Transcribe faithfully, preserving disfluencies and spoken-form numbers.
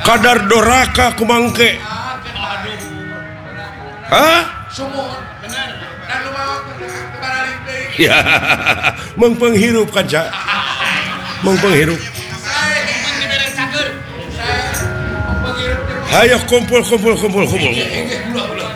kadar doraka kumangke hah ya mengpenghirup kaca mengpenghirup ayo kumpul kumpul kumpul kumpul